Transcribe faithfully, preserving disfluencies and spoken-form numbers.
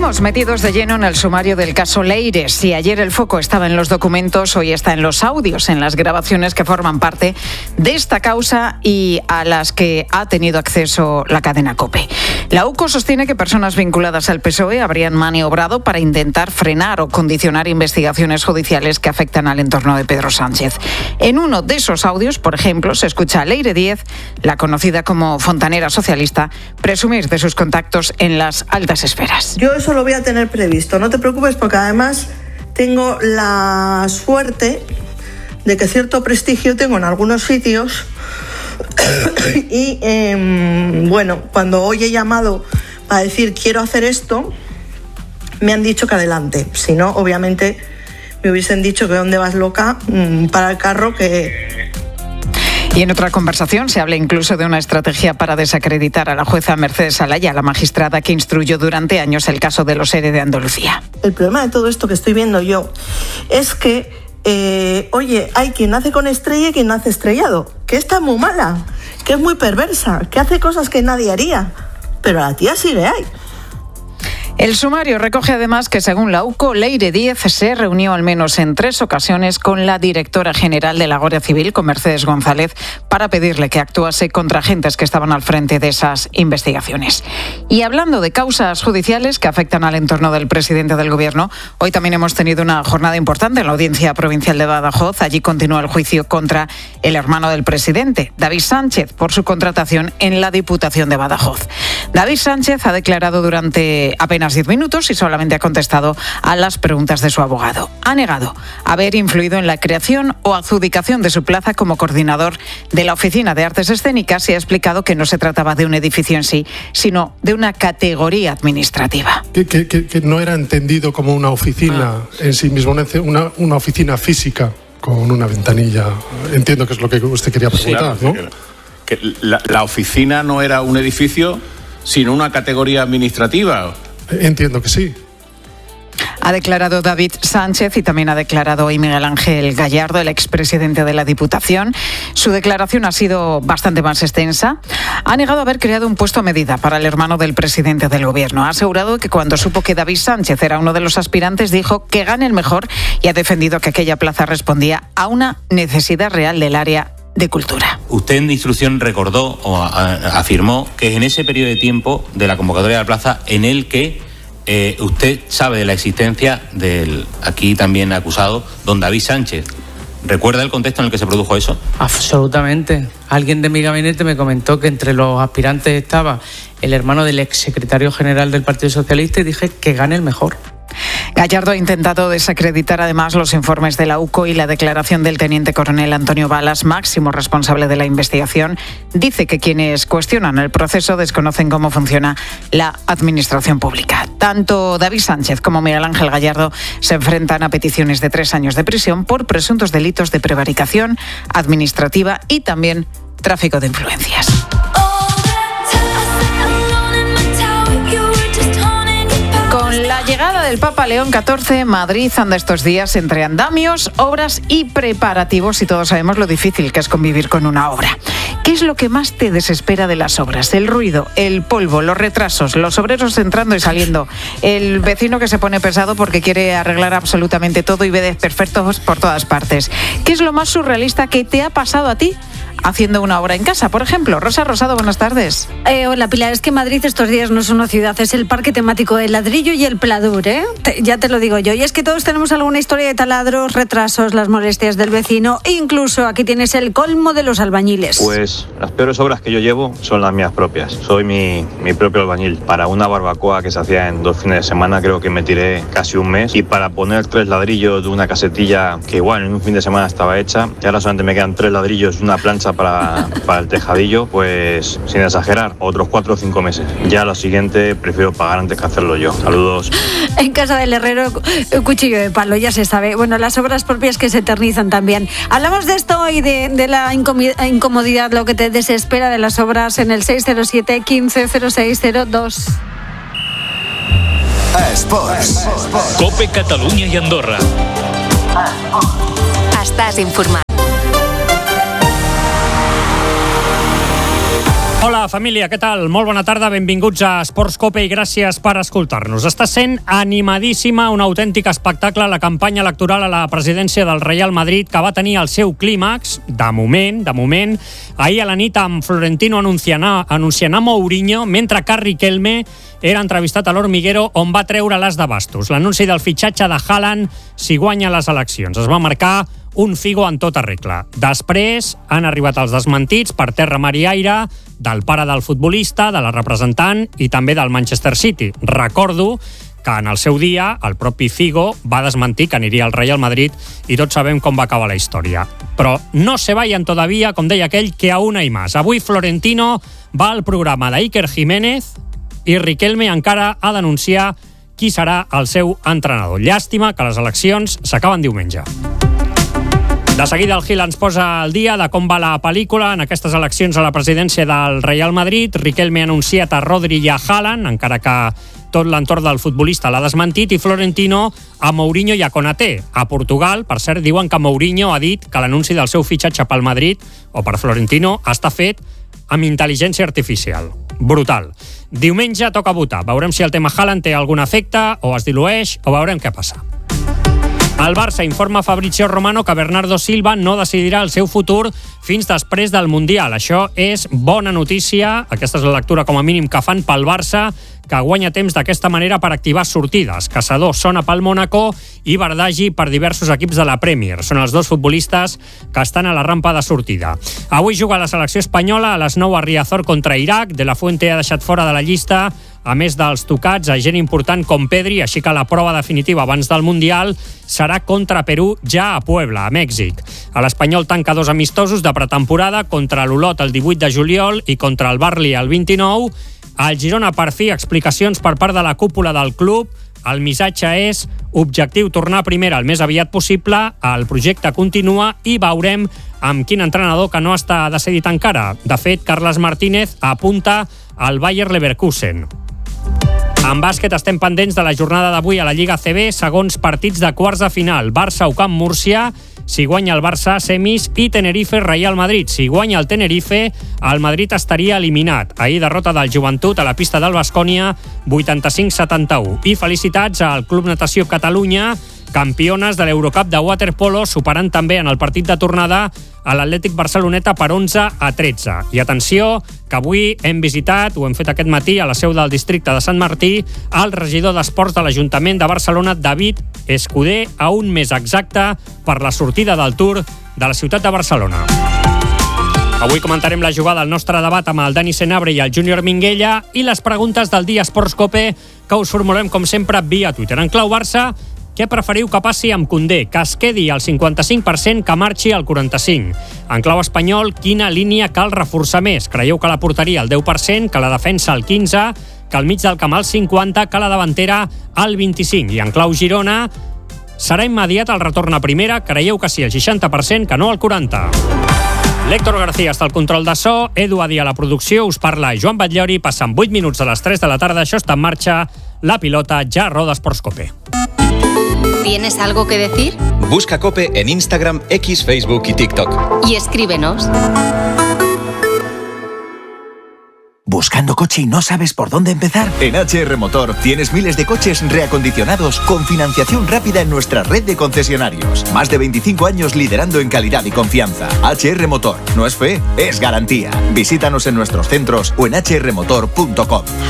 Seguimos metidos de lleno en el sumario del caso Leire. Si ayer el foco estaba en los documentos, hoy está en los audios, en las grabaciones que forman parte de esta causa y a las que ha tenido acceso la cadena COPE. La U C O sostiene que personas vinculadas al P S O E habrían maniobrado para intentar frenar o condicionar investigaciones judiciales que afectan al entorno de Pedro Sánchez. En uno de esos audios, por ejemplo, se escucha a Leire Díez, la conocida como fontanera socialista, presumir de sus contactos en las altas esferas. Yo eso lo voy a tener previsto, no te preocupes, porque además tengo la suerte de que cierto prestigio tengo en algunos sitios y eh, bueno, cuando hoy he llamado para decir quiero hacer esto, me han dicho que adelante, si no, obviamente me hubiesen dicho que dónde vas loca, para el carro que... Y en otra conversación se habla incluso de una estrategia para desacreditar a la jueza Mercedes Alaya, la magistrada que instruyó durante años el caso de los ERE de Andalucía. El problema de todo esto que estoy viendo yo es que, eh, oye, hay quien nace con estrella y quien nace estrellado, que está muy mala, que es muy perversa, que hace cosas que nadie haría, pero la tía sigue ahí. El sumario recoge además que, según la U C O, Leire Díez se reunió al menos en tres ocasiones con la directora general de la Guardia Civil, con Mercedes González, para pedirle que actuase contra agentes que estaban al frente de esas investigaciones. Y hablando de causas judiciales que afectan al entorno del presidente del Gobierno, hoy también hemos tenido una jornada importante en la Audiencia Provincial de Badajoz. Allí continúa el juicio contra el hermano del presidente, David Sánchez, por su contratación en la Diputación de Badajoz. David Sánchez ha declarado durante apenas diez minutos y solamente ha contestado a las preguntas de su abogado. Ha negado haber influido en la creación o adjudicación de su plaza como coordinador de la Oficina de Artes Escénicas y ha explicado que no se trataba de un edificio en sí, sino de una categoría administrativa. Que, que, que, que no era entendido como una oficina ah. en sí mismo, una, una oficina física con una ventanilla. Entiendo que es lo que usted quería preguntar, sí, claro, ¿no? Que la, la oficina no era un edificio, sino una categoría administrativa. Entiendo que sí. Ha declarado David Sánchez y también ha declarado hoy Miguel Ángel Gallardo, el expresidente de la Diputación. Su declaración ha sido bastante más extensa. Ha negado haber creado un puesto a medida para el hermano del presidente del Gobierno. Ha asegurado que cuando supo que David Sánchez era uno de los aspirantes, dijo que gane el mejor y ha defendido que aquella plaza respondía a una necesidad real del área de cultura. Usted en instrucción recordó o a, a, afirmó que es en ese periodo de tiempo de la convocatoria de la plaza en el que eh, usted sabe de la existencia del aquí también acusado don David Sánchez. ¿Recuerda el contexto en el que se produjo eso? Absolutamente. Alguien de mi gabinete me comentó que entre los aspirantes estaba el hermano del exsecretario general del Partido Socialista y dije que gane el mejor. Gallardo ha intentado desacreditar además los informes de la U C O y la declaración del teniente coronel Antonio Balas, máximo responsable de la investigación. Dice que quienes cuestionan el proceso desconocen cómo funciona la administración pública. Tanto David Sánchez como Miguel Ángel Gallardo se enfrentan a peticiones de tres años de prisión por presuntos delitos de prevaricación administrativa y también tráfico de influencias. Con la llegada del Papa León catorce, Madrid anda estos días entre andamios, obras y preparativos, y todos sabemos lo difícil que es convivir con una obra. ¿Qué es lo que más te desespera de las obras? El ruido, el polvo, los retrasos, los obreros entrando y saliendo, el vecino que se pone pesado porque quiere arreglar absolutamente todo y ve desperfectos por todas partes. ¿Qué es lo más surrealista que te ha pasado a ti haciendo una obra en casa, por ejemplo? Rosa Rosado, buenas tardes. Eh, hola, Pilar, es que Madrid estos días no es una ciudad, es el parque temático del ladrillo y el pladur, ¿eh? Te, ya te lo digo yo. Y es que todos tenemos alguna historia de taladros, retrasos, las molestias del vecino, e incluso aquí tienes el colmo de los albañiles. Pues las peores obras que yo llevo son las mías propias. Soy mi, mi propio albañil. Para una barbacoa que se hacía en dos fines de semana creo que me tiré casi un mes, y para poner tres ladrillos de una casetilla que igual en un fin de semana estaba hecha, y ahora solamente me quedan tres ladrillos y una plancha Para, para el tejadillo, pues sin exagerar, otros cuatro o cinco meses. Ya lo siguiente prefiero pagar antes que hacerlo yo. Saludos. En casa del herrero, cuchillo de palo, ya se sabe. Bueno, las obras propias que se eternizan también. Hablamos de esto y de, de la incomodidad, lo que te desespera de las obras en el seis cero siete, quince cero seis cero dos. Esports. COPE Catalunya y Andorra. Estàs informat. Hola, família, què tal? Molt bona tarda, benvinguts a Esports Cope i gràcies per escoltar-nos. Està sent animadíssima, un autèntic espectacle, la campanya electoral a la presidència del Real Madrid, que va tenir el seu clímax, de moment, de moment, ahir a la nit amb Florentino anunciant a, anunciant a Mourinho, mentre que Riquelme era entrevistat a l'Hormiguero, on va treure l'as de bastos. L'anunci del fitxatge de Haaland si guanya les eleccions. Es va marcar un Figo en tota regla. Després han arribat els desmentits per terra, mar i aire del pare del futbolista, de la representant i també del Manchester City. Recordo que en el seu dia el propi Figo va desmentir que aniria al Real Madrid i tots sabem com va acabar la història. Però no se vayan todavía, com deia aquell, que aún hay más. Avui Florentino va al programa d'Iker Jiménez i Riquelme encara ha d'anunciar qui serà el seu entrenador. Llàstima que les eleccions s'acaben diumenge. De seguida el Gil ens posa al dia de com va la pel·lícula en aquestes eleccions a la presidència del Real Madrid. Riquelme ha anunciat a Rodri i a Haaland, encara que tot l'entorn del futbolista l'ha desmentit, i Florentino a Mourinho i a Konaté. A Portugal, per cert, diuen que Mourinho ha dit que l'anunci del seu fitxatge pel Madrid, o per Florentino, està fet amb intel·ligència artificial. Brutal. Diumenge toca votar. Veurem si el tema Haaland té algun efecte, o es dilueix, o veurem què passa. El Barça informa Fabrizio Romano que Bernardo Silva no decidirà el seu futur fins després del Mundial. Això és bona notícia. Aquesta és la lectura com a mínim que fan pel Barça, que guanya temps d'aquesta manera per activar sortides. Caçador sona pel Mónaco i Bardagi per diversos equips de la Premier. Són els dos futbolistes que estan a la rampa de sortida. Avui juga la selecció espanyola a les nou a Riazor contra Iraq. De la Fuente ha deixat fora de la llista, a més dels tocats, a gent important com Pedri, així que la prova definitiva abans del Mundial serà contra Perú ja a Puebla, a Mèxic. A l'Espanyol tanca dos amistosos de pretemporada, contra l'Olot el divuit de juliol i contra el Barli el vint-i-nou. Al Girona, per fi, explicacions per part de la cúpula del club. El missatge és objectiu tornar a primera el més aviat possible, el projecte continua i veurem amb quin entrenador, que no està decidit encara. De fet, Carles Martínez apunta al Bayer Leverkusen. En bàsquet estem pendents de la jornada d'avui a la Lliga A C B, segons partits de quarts de final. Barça o Camp Múrcia, si guanya el Barça, semis, i Tenerife Real Madrid. Si guanya el Tenerife, el Madrid estaria eliminat. Ahir derrota del Joventut a la pista del Baskonia, vuitanta-cinc setanta-u. I felicitats al Club Natació Catalunya, campiones de l'Eurocup de waterpolo, superant també en el partit de tornada a l'Atlètic Barceloneta per onze a tretze. I atenció, que avui hem visitat, ho hem fet aquest matí a la seu del districte de Sant Martí, el regidor d'Esports de l'Ajuntament de Barcelona, David Escudé, a un mes exacte per la sortida del Tour de la ciutat de Barcelona. Avui comentarem la jugada al nostre debat amb el Dani Senabre i el Júnior Minguella i les preguntes del dia Esports Cope, que us formulem com sempre via Twitter. En clau Barça, què preferiu que passi amb Koundé? Que es quedi al cinquanta-cinc per cent, que marxi al quaranta-cinc per cent. En clau espanyol, quina línia cal reforçar més? Creieu que la porteria al deu per cent, que la defensa al quinze per cent, que al mig del camp al cinquanta per cent, que la davantera al vint-i-cinc per cent? I en clau Girona, serà immediat el retorn a primera? Creieu que sí, al seixanta per cent, que no al quaranta per cent. L'Héctor García està al control de so, Edu Adí a la producció, us parla Joan Batllori, passen vuit minuts de les tres de la tarda, això està en marxa, la pilota ja roda Esports Cope. ¿Tienes algo que decir? Busca COPE en Instagram, X, Facebook y TikTok. Y escríbenos. ¿Buscando coche y no sabes por dónde empezar? En H R Motor tienes miles de coches reacondicionados con financiación rápida en nuestra red de concesionarios. Más de veinticinco años liderando en calidad y confianza. H R Motor. No es fe, es garantía. Visítanos en nuestros centros o en h r motor punto com.